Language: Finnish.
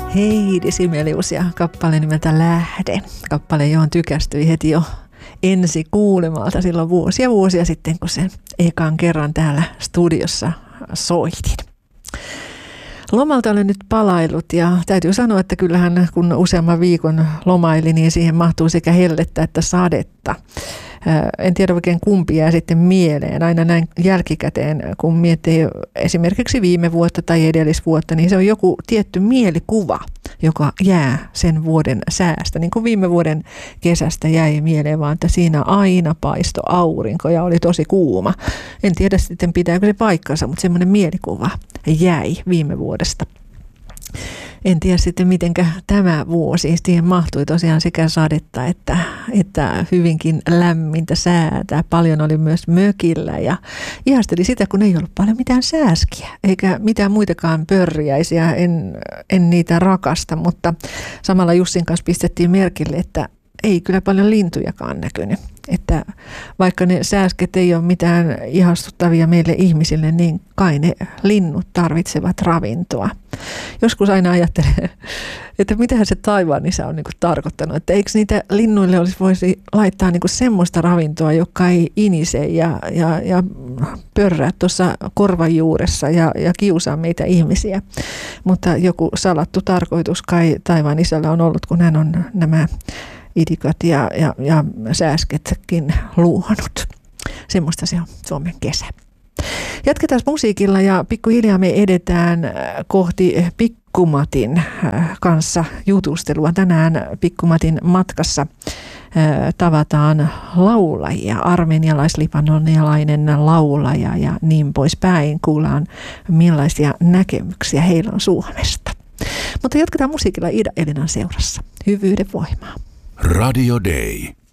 Heidi Sibelius ja kappale nimeltä Lähde. Kappale, johon tykästyi heti jo ensi kuulemalta silloin vuosia sitten, kun sen ekan kerran täällä studiossa soitin. Lomalta olen nyt palailut ja täytyy sanoa, että kyllähän kun useamman viikon lomaili, niin siihen mahtuu sekä hellettä että sadetta. En tiedä oikein kumpi jää sitten mieleen. Aina näin jälkikäteen, kun miettii esimerkiksi viime vuotta tai edellisvuotta, niin se on joku tietty mielikuva, joka jää sen vuoden säästä. Niin kuin viime vuoden kesästä jäi mieleen vaan, että siinä aina paistoi aurinko ja oli tosi kuuma. En tiedä sitten pitääkö se paikkansa, mutta semmoinen mielikuva jäi viime vuodesta. En tiedä sitten, mitenkä tämä vuosi, siihen mahtui tosiaan sekä sadetta että hyvinkin lämmintä säätä. Paljon oli myös mökillä ja ihasteli sitä, kun ei ollut paljon mitään sääskiä eikä mitään muitakaan pörriäisiä. En niitä rakasta, mutta samalla Jussin kanssa pistettiin merkille, että ei kyllä paljon lintujakaan näkynyt. Että vaikka ne sääsket ei ole mitään ihastuttavia meille ihmisille, niin kai ne linnut tarvitsevat ravintoa. Joskus aina ajattelen, että mitähän se taivaanisa on niin kuin tarkoittanut. Että eikö niitä linnuille voisi laittaa niin kuin semmoista ravintoa, joka ei inise ja pörrää tuossa korvan juuressa ja kiusaa meitä ihmisiä. Mutta joku salattu tarkoitus kai taivaanisällä on ollut, kun hän on nämä idikat ja sääsketkin luonut. Semmoista se on Suomen kesä. Jatketaan musiikilla ja pikkuhiljaa me edetään kohti Pikkumatin kanssa jutustelua. Tänään Pikkumatin matkassa tavataan laulajia, armenialais-libanonialainen laulaja ja niin poispäin. Kuullaan millaisia näkemyksiä heillä on Suomesta. Mutta jatketaan musiikilla Ida Elinan seurassa. Hyvyyden voimaa. Radio Day.